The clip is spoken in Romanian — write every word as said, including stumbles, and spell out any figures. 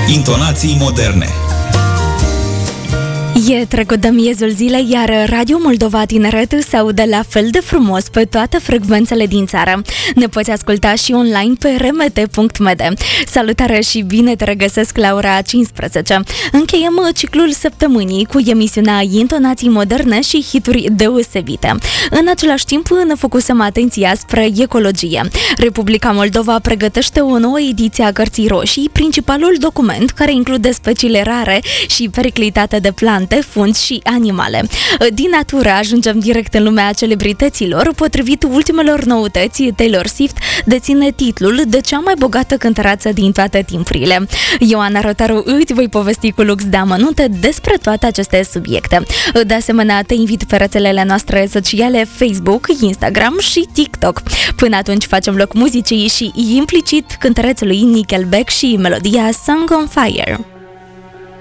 Intonații moderne. E trecut de miezul zilei, iar Radio Moldova Tineret se aude la fel de frumos pe toate frecvențele din țară. Ne poți asculta și online pe r m t punct m d. Salutare și bine te regăsesc la ora cincisprezece. Încheiem ciclul săptămânii cu emisiunea Intonații moderne și hituri deosebite. În același timp ne focusăm atenția spre ecologie. Republica Moldova pregătește o nouă ediție a Cărții Roșii, principalul document care include speciile rare și periclitate de plante, fungi și animale. Din natură ajungem direct în lumea celebrităților. Potrivit ultimelor noutăți, Taylor Swift deține titlul de cea mai bogată cântăreață din toate timpurile. Ioana Rotaru îți voi povesti cu lux de amănunte despre toate aceste subiecte. De asemenea, te invit pe rețelele noastre sociale Facebook, Instagram și TikTok. Până atunci facem loc muzicii și implicit cântărețului Nickelback și melodia Song on Fire.